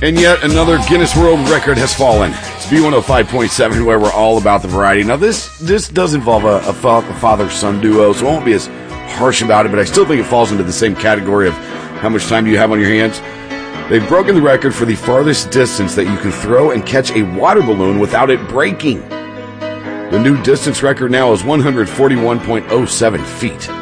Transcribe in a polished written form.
And yet another Guinness World Record has fallen. It's B105.7, where we're all about the variety. Now, this does involve a father-son duo, so I won't be as harsh about it, but I still think it falls into the same category of how much time do you have on your hands. They've broken the record for the farthest distance that you can throw and catch a water balloon without it breaking. The new distance record now is 141.07 feet.